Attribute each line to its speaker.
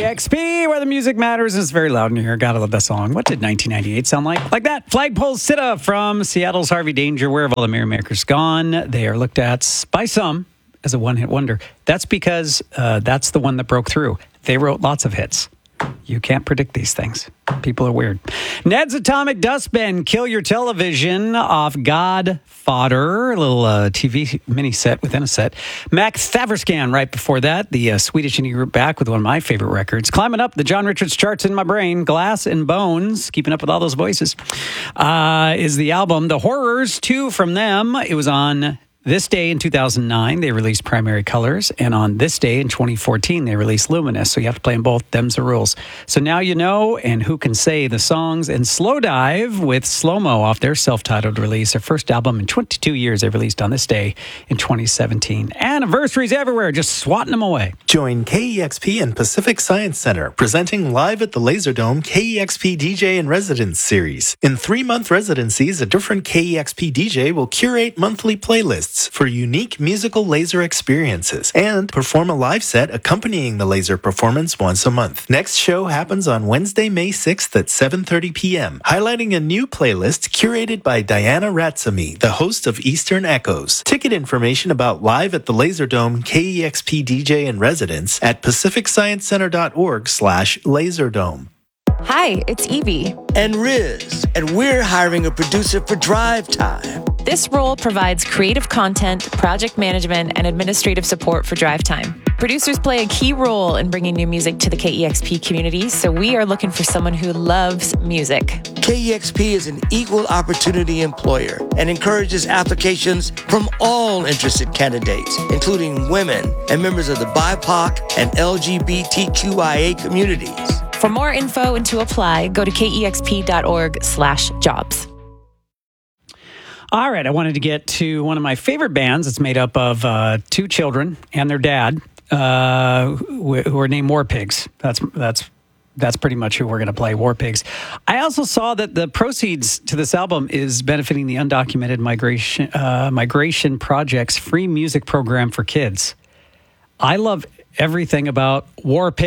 Speaker 1: KEXP, where the music matters. It's very loud in here. Gotta love that song. What did 1998 sound like? Like that. Flagpole Sitta from Seattle's Harvey Danger. Where have all the merrymakers gone? They are looked at by some as a one-hit wonder. That's because that's the one that broke through. They wrote lots of hits. You can't predict these things. People are weird. Ned's Atomic Dustbin, Kill Your Television off God Fodder, a little TV mini set within a set. Mac Thaverscan right before that, the Swedish indie group back with one of my favorite records. Climbing up the John Richards charts in my brain, Glass and Bones, keeping up with all those voices, is the album. The Horrors, 2 from them. It was on this day in 2009, they released Primary Colors, and on this day in 2014, they released Luminous. So you have to play them both. Them's the rules. So now you know, and who can say the songs. And Slow Dive with Slow Mo off their self-titled release, their first album in 22 years. They released on this day in 2017. Anniversaries everywhere, just swatting them away.
Speaker 2: Join KEXP and Pacific Science Center, presenting live at the Laserdome KEXP DJ in Residence series. In 3-month residencies, a different KEXP DJ will curate monthly playlists for unique musical laser experiences and perform a live set accompanying the laser performance once a month. Next show happens on Wednesday, May 6th at 7:30 p.m., highlighting a new playlist curated by Diana Ratsamy, the host of Eastern Echoes. Ticket information about Live at the Laserdome KEXP DJ in Residence at pacificscienccenter.org/laserdome.
Speaker 3: Hi, it's Evie.
Speaker 4: And Riz, and we're hiring a producer for Drive Time.
Speaker 3: This role provides creative content, project management, and administrative support for Drive Time. Producers play a key role in bringing new music to the KEXP community, so we are looking for someone who loves music.
Speaker 4: KEXP is an equal opportunity employer and encourages applications from all interested candidates, including women and members of the BIPOC and LGBTQIA communities.
Speaker 3: For more info and to apply, go to kexp.org/jobs.
Speaker 1: All right, I wanted to get to one of my favorite bands. It's made up of 2 children and their dad, who are named War Pigs. That's pretty much who we're going to play, War Pigs. I also saw that the proceeds to this album is benefiting the Undocumented Migration Project's free music program for kids. I love everything about War Pigs.